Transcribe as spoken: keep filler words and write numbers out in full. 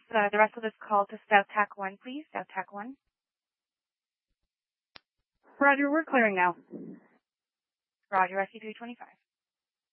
uh, the rest of this call to Scout Tac one, please. Scout Tac one. Roger, we're clearing now. Roger, S C three twenty-five.